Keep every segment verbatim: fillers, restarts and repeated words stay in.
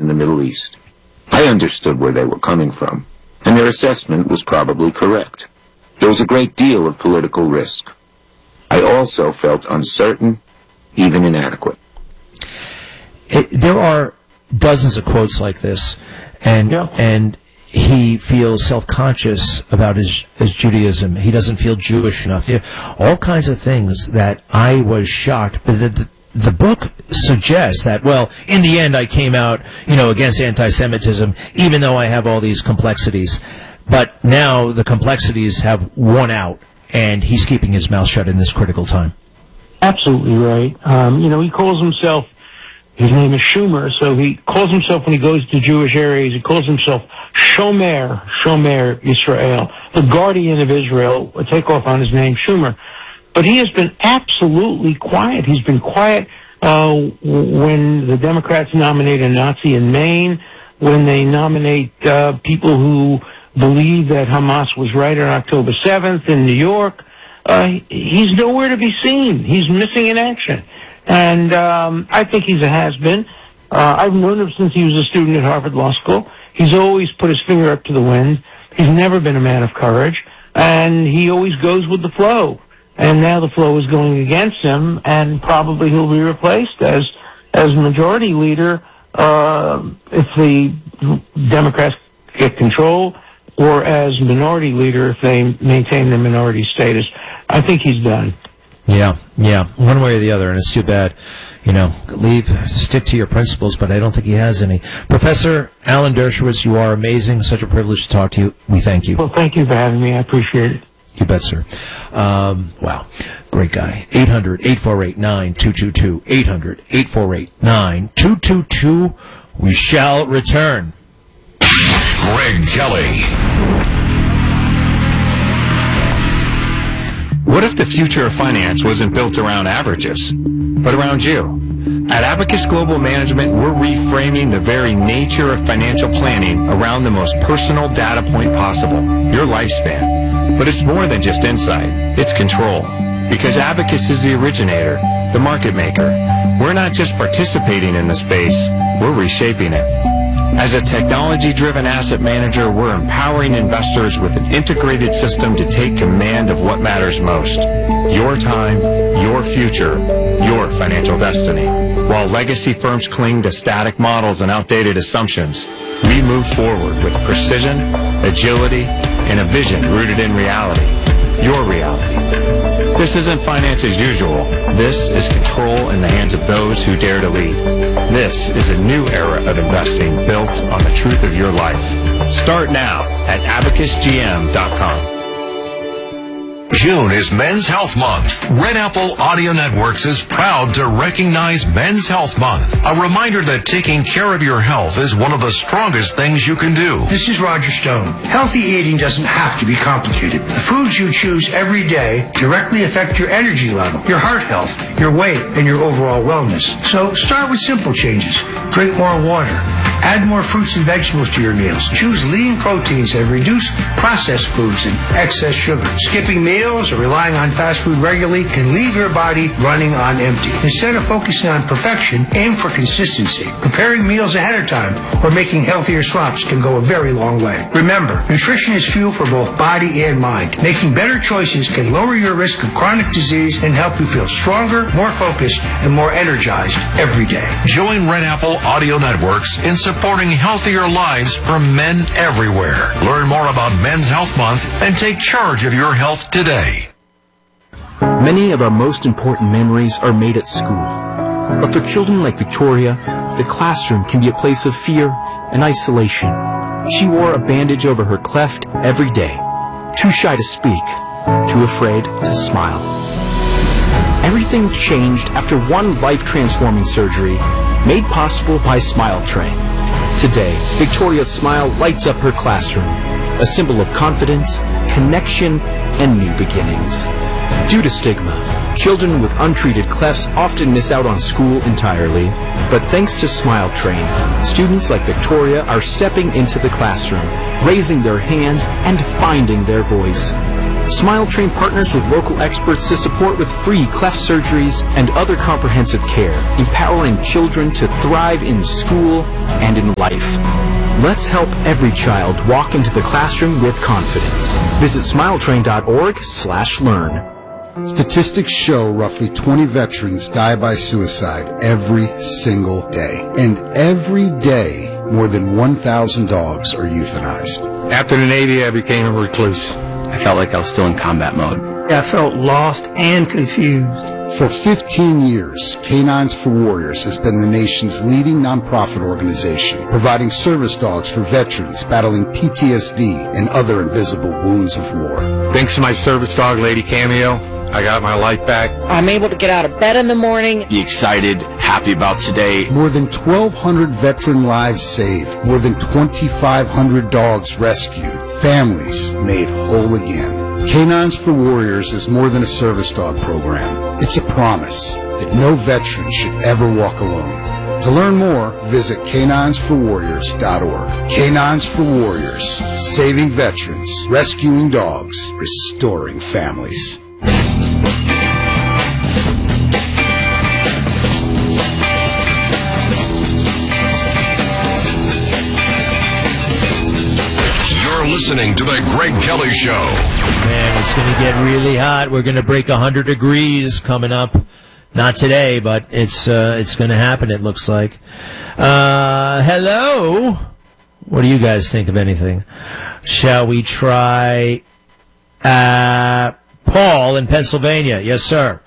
in the Middle East. I understood where they were coming from, and their assessment was probably correct. There was a great deal of political risk. I also felt uncertain, even inadequate. It, there are dozens of quotes like this, and yeah. and he feels self-conscious about his, his Judaism. He doesn't feel Jewish enough. Yeah, all kinds of things that I was shocked. But the, the, the book suggests that, well, in the end I came out, you know, against anti-Semitism, even though I have all these complexities. But now the complexities have won out, and he's keeping his mouth shut in this critical time. Absolutely right. Um, you know, he calls himself, his name is Schumer, so he calls himself, when he goes to Jewish areas, he calls himself Shomer, Shomer Israel, the guardian of Israel, a takeoff on his name, Schumer. But he has been absolutely quiet. He's been quiet uh, when the Democrats nominate a Nazi in Maine, when they nominate uh, people who believe that Hamas was right on October seventh in New York. Uh, he's nowhere to be seen. He's missing in action. And um, I think he's a has-been. Uh, I've known him since he was a student at Harvard Law School. He's always put his finger up to the wind. He's never been a man of courage. And he always goes with the flow. And now the flow is going against him, and probably he'll be replaced as as majority leader uh, if the Democrats get control, or as minority leader if they maintain the minority status. I think he's done. Yeah, yeah, one way or the other, and it's too bad. You know, leave, stick to your principles, but I don't think he has any. Professor Alan Dershowitz, you are amazing. Such a privilege to talk to you. We thank you. Well, thank you for having me. I appreciate it. You bet, sir. Um, wow, great guy. eight hundred, eight four eight, nine two two two. eight hundred, eight four eight, nine two two two. We shall return. Greg Kelly. What if the future of finance wasn't built around averages, but around you? At Abacus Global Management, we're reframing the very nature of financial planning around the most personal data point possible, your lifespan. But it's more than just insight, it's control. Because Abacus is the originator, the market maker. We're not just participating in the space, we're reshaping it. As a technology-driven asset manager, we're empowering investors with an integrated system to take command of what matters most. Your time, your future, your financial destiny. While legacy firms cling to static models and outdated assumptions, we move forward with precision, agility, and a vision rooted in reality. Your reality. This isn't finance as usual. This is control in the hands of those who dare to lead. This is a new era of investing built on the truth of your life. Start now at abacus g m dot com. June is Men's Health Month. Red Apple Audio Networks is proud to recognize Men's Health Month. A reminder that taking care of your health is one of the strongest things you can do. This is Roger Stone. Healthy eating doesn't have to be complicated. The foods you choose every day directly affect your energy level, your heart health, your weight, and your overall wellness. So start with simple changes. Drink more water. Add more fruits and vegetables to your meals. Choose lean proteins and reduce processed foods and excess sugar. Skipping meals or relying on fast food regularly can leave your body running on empty. Instead of focusing on perfection, aim for consistency. Preparing meals ahead of time or making healthier swaps can go a very long way. Remember, nutrition is fuel for both body and mind. Making better choices can lower your risk of chronic disease and help you feel stronger, more focused, and more energized every day. Join Red Apple Audio Networks in supporting healthier lives for men everywhere. Learn more about Men's Health Month and take charge of your health today. Many of our most important memories are made at school. But for children like Victoria, the classroom can be a place of fear and isolation. She wore a bandage over her cleft every day, too shy to speak, too afraid to smile. Everything changed after one life-transforming surgery made possible by Smile Train. Today, Victoria's smile lights up her classroom, a symbol of confidence, connection, and new beginnings. Due to stigma, children with untreated clefts often miss out on school entirely, but thanks to Smile Train, students like Victoria are stepping into the classroom, raising their hands and finding their voice. Smile Train partners with local experts to support with free cleft surgeries and other comprehensive care, empowering children to thrive in school and in life. Let's help every child walk into the classroom with confidence. Visit smiletrain.org slash learn. Statistics show roughly twenty veterans die by suicide every single day. And every day, more than one thousand dogs are euthanized. After the Navy, I became a recluse. I felt like I was still in combat mode. I felt lost and confused. For fifteen years, Canines for Warriors has been the nation's leading nonprofit organization, providing service dogs for veterans battling P T S D and other invisible wounds of war. Thanks to my service dog, Lady Cameo, I got my life back. I'm able to get out of bed in the morning. Be excited, happy about today. More than twelve hundred veteran lives saved, more than twenty-five hundred dogs rescued, families made whole again. Canines for Warriors is more than a service dog program. It's a promise that no veteran should ever walk alone. To learn more, visit canines for warriors dot org. Canines for Warriors, saving veterans, rescuing dogs, restoring families. You're listening to The Greg Kelly Show. Man, it's going to get really hot. We're going to break one hundred degrees coming up. Not today, but it's uh, it's going to happen, it looks like. Uh, hello? What do you guys think of anything? Shall we try uh, Paul in Pennsylvania? Yes, sir.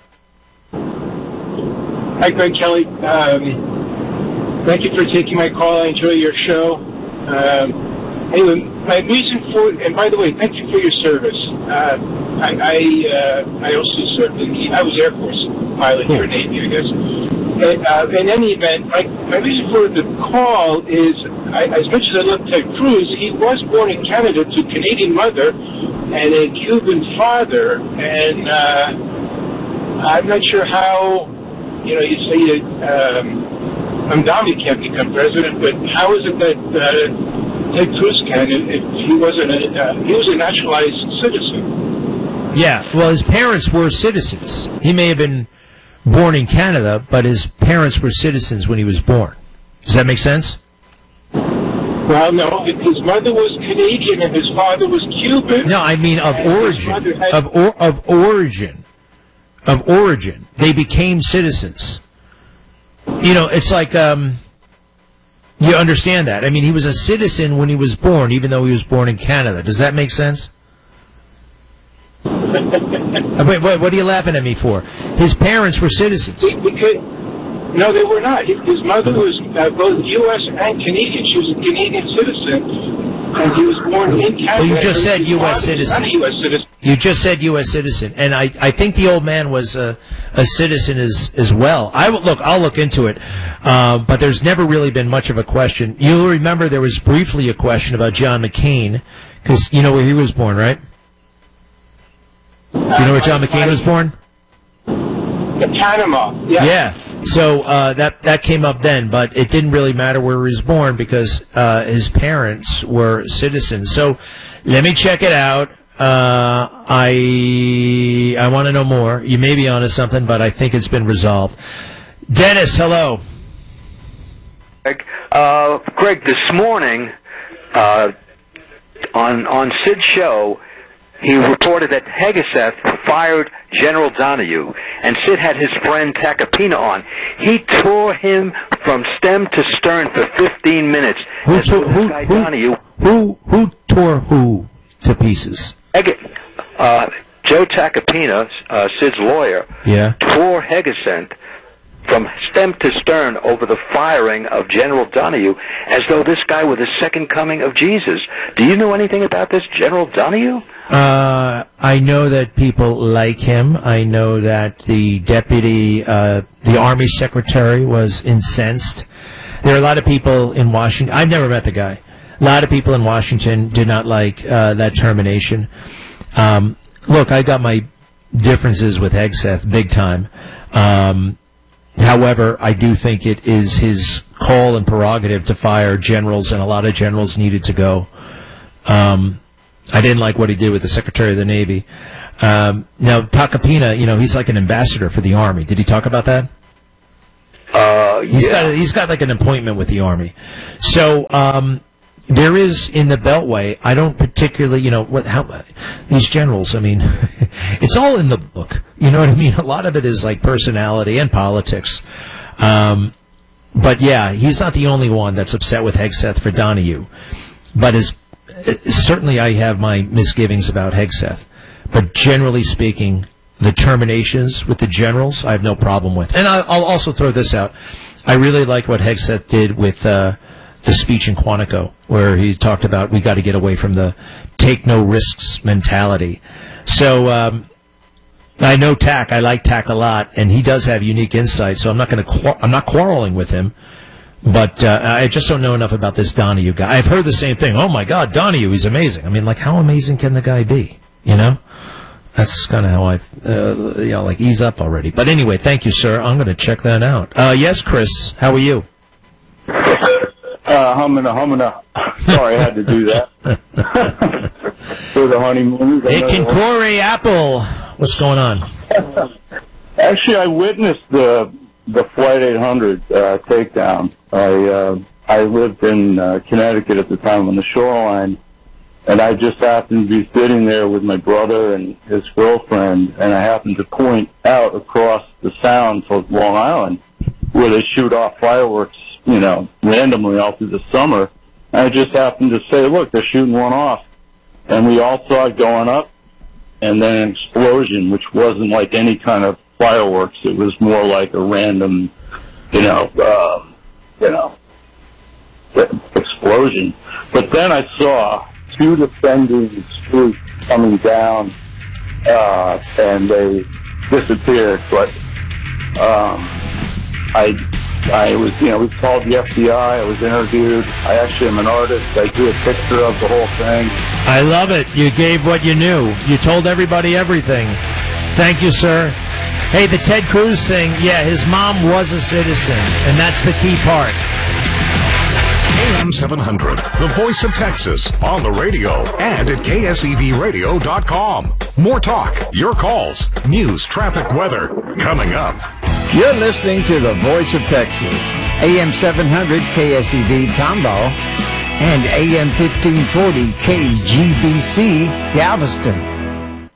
Hi, Greg Kelly. Um, thank you for taking my call. I enjoy your show. Um, anyway, my reason for, and by the way, thank you for your service. Uh, I I, uh, I also served in the, I was Air Force pilot here in Navy, I guess. And, uh, in any event, my, my reason for the call is, I, as much as I love Ted Cruz, he was born in Canada to a Canadian mother and a Cuban father, and uh, I'm not sure how, you know, you say that um, Mamdani can't become president, but how is it that uh, Ted Cruz can if he wasn't a, uh, he was a naturalized citizen? Yeah, well, his parents were citizens. He may have been born in Canada, but his parents were citizens when he was born. Does that make sense? Well, no, his mother was Canadian and his father was Cuban. No, I mean of origin. Had... Of or, of origin. Of origin. They became citizens. You know, it's like, um, you understand that. I mean, he was a citizen when he was born, even though he was born in Canada. Does that make sense? wait, wait, what are you laughing at me for? His parents were citizens. We, we could, no, they were not. His mother was uh, both U S and Canadian. She was a Canadian citizen, and he was born in Canada. Well, you just said U S citizen. Not a U S citizen. You just said U S citizen, and I, I think the old man was a, a citizen as as well. I will look. I'll look into it, uh, but there's never really been much of a question. You'll remember there was briefly a question about John McCain, because you know where he was born, right? Do you know where John McCain was born? In Panama. Yeah. Yeah. So uh, that that came up then, but it didn't really matter where he was born because uh, his parents were citizens. So let me check it out. Uh, I I want to know more. You may be onto something, but I think it's been resolved. Dennis, hello. Greg, uh, Greg this morning uh, on on Sid's show, he reported that Hegseth fired General Donahue, and Sid had his friend Tacopina on. He tore him from stem to stern for fifteen minutes. Who, tore, who, who, who, who tore who to pieces? Uh, Joe Tacopina, uh, Sid's lawyer, yeah. tore Hegseth from stem to stern over the firing of General Donahue, as though this guy were the second coming of Jesus. Do you know anything about this General Donahue? Uh, I know that people like him. I know that the deputy, uh, the Army secretary was incensed. There are a lot of people in Washington. I've never met the guy. A lot of people in Washington did not like uh, that termination. Um, look, I got my differences with Hegseth big time. Um, however, I do think it is his call and prerogative to fire generals, and a lot of generals needed to go. Um, I didn't like what he did with the Secretary of the Navy. Um, now, Tacopina, you know, he's like an ambassador for the Army. Did he talk about that? Uh, he's yeah. got he's got like an appointment with the Army. So um, there is in the Beltway. I don't particularly, you know, what how these generals. I mean, it's all in the book. You know what I mean? A lot of it is like personality and politics. Um, but yeah, he's not the only one that's upset with Hegseth for Donahue. But is certainly I have my misgivings about Hegseth. But generally speaking, the terminations with the generals, I have no problem with. And I, I'll also throw this out. I really like what Hegseth did with uh, the speech in Quantico, where he talked about we got to get away from the take no risks mentality. So um, I know Tack. I like Tack a lot, and he does have unique insight. So I'm not going to. Quar- I'm not quarreling with him. But uh, I just don't know enough about this Donahue guy. I've heard the same thing. Oh my God, Donahue, he's amazing. I mean, like, how amazing can the guy be? You know? That's kind of how I, uh, you know, like, ease up already. But anyway, thank you, sir. I'm going to check that out. Uh, yes, Chris, how are you? Uh, humming humming Sorry, I had to do that. For the honeymoon. Hey, Kincore Apple. What's going on? Actually, I witnessed the the Flight eight hundred uh, takedown. I uh, I lived in uh, Connecticut at the time on the shoreline. And I just happened to be sitting there with my brother and his girlfriend, and I happened to point out across the Sound to Long Island, where they shoot off fireworks, you know, randomly all through the summer. And I just happened to say, look, they're shooting one off. And we all saw it going up, and then an explosion, which wasn't like any kind of fireworks. It was more like a random, you know, uh, you know, explosion. But then I saw two defending troops coming down, uh, and they disappeared. But um, I, I was, you know, we called the F B I. I was interviewed. I actually am an artist. I drew a picture of the whole thing. I love it. You gave what you knew. You told everybody everything. Thank you, sir. Hey, the Ted Cruz thing, yeah, his mom was a citizen, and that's the key part. A M seven hundred, the voice of Texas, on the radio and at K S E V radio dot com. More talk, your calls, news, traffic, weather, coming up. You're listening to the voice of Texas, A M seven hundred K S E V Tomball and A M fifteen forty K G B C Galveston.